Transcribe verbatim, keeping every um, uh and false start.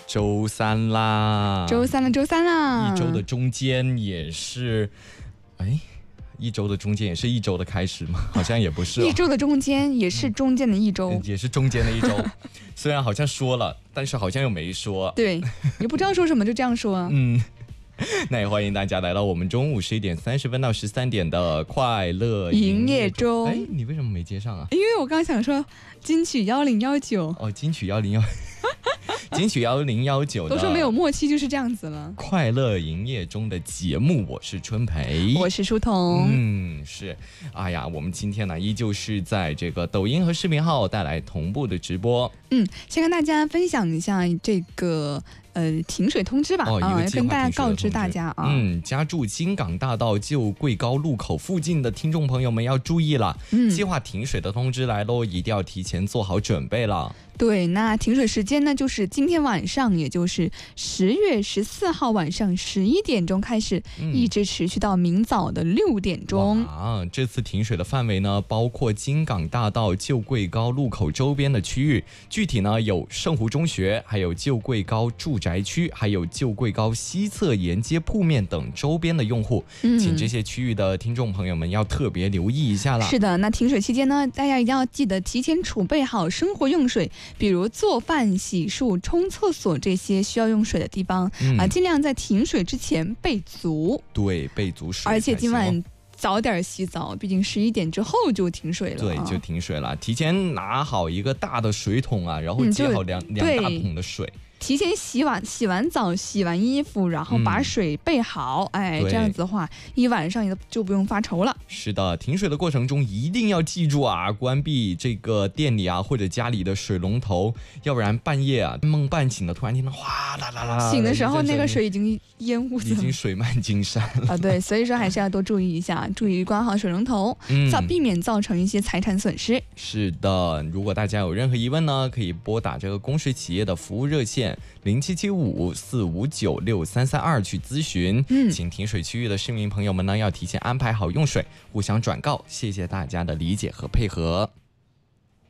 周三啦， 周三了，周三啦！ 一周的中间也是，哎，一周的中间也是一周的开始吗？好像也不是、哦。 一周的中间也是中间的一周， 也是中间的一周。虽然好像说了，但是好像又没说。 对，也不知道说什么，就这样说。 嗯。那也欢迎大家来到我们中午十一点三十分到十三点的快乐营业中。 哎，你为什么没接上啊？ 因为我刚想说金曲幺零幺九。 哦，金曲幺零幺，金曲幺零幺九。 都说没有默契就是这样子了。 快乐营业中的节目，我是春培， 我是书童。 嗯，是。哎呀，我们今天呢，依旧是在这个抖音和视频号带来同步的直播。 嗯，先跟大家分享一下这个。呃，停水通知吧， 哦， 啊，要跟大家告知大家啊， 嗯，家住京港大道旧贵高路口附近的听众朋友们要注意了，嗯，计划停水的通知来喽，一定要提前做好准备了。 对，那停水时间呢，就是今天晚上，也就是十月十四号晚上十一点钟开始，嗯、一直持续到明早的六点钟。 啊，这次停水的范围呢，包括京港大道旧贵高路口周边的区域，具体呢有圣湖中学，还有旧贵高住宅区，还有旧贵高西侧沿街铺面等周边的用户，嗯、请这些区域的听众朋友们要特别留意一下啦。 是的，那停水期间呢，大家一定要记得提前储备好生活用水。比如做饭、洗漱、冲厕所这些需要用水的地方、嗯、啊，尽量在停水之前备足。 对，备足水。 而且今晚早点洗澡，毕竟十一点之后就停水了。 对，就停水了。提前拿好一个大的水桶啊，然后接好两、嗯、两大桶的水。 提前洗完洗完澡洗完衣服，然后把水备好、嗯、哎，这样子的话一晚上也就不用发愁了。 是的，停水的过程中一定要记住啊，关闭这个店里啊或者家里的水龙头，要不然半夜啊梦半醒的突然听到哗啦啦啦， 醒的时候那个水已经烟雾已经水漫金山了啊。对，所以说还是要多注意一下，注意关好水龙头，嗯，避免造成一些财产损失。 是的，如果大家有任何疑问呢，可以拨打这个供水企业的服务热线零七七五四五九六三三二去咨询。嗯，请停水区域的市民朋友们呢，要提前安排好用水，互相转告。谢谢大家的理解和配合。